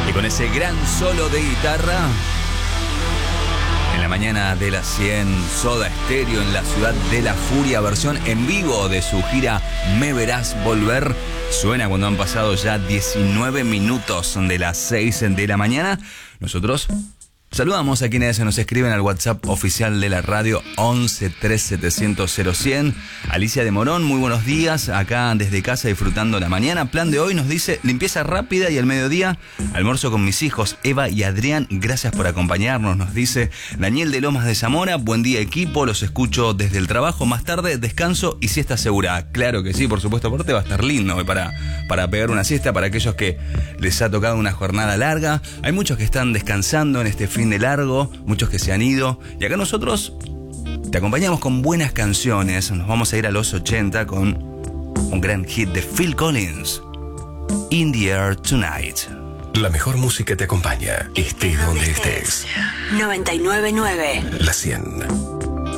Y con ese gran solo de guitarra, en la mañana de las 100, Soda Stereo en la Ciudad de la Furia, versión en vivo de su gira Me Verás Volver. Suena cuando han pasado ya 19 minutos de las 6 de la mañana. Nosotros saludamos a quienes nos escriben al WhatsApp oficial de la radio 11 3700 0100. Alicia de Morón, muy buenos días, acá desde casa disfrutando la mañana. Plan de hoy nos dice limpieza rápida y al mediodía almuerzo con mis hijos Eva y Adrián. Gracias por acompañarnos, nos dice Daniel de Lomas de Zamora. Buen día equipo, los escucho desde el trabajo. Más tarde descanso y siesta segura. Claro que sí, por supuesto, aparte va a estar lindo para pegar una siesta para aquellos que les ha tocado una jornada larga. Hay muchos que están descansando en este fin de largo, muchos que se han ido, y acá nosotros te acompañamos con buenas canciones. Nos vamos a ir a los 80 con un gran hit de Phil Collins, In the Air Tonight. La mejor música te acompaña, estés donde estés. 99.9 La 100.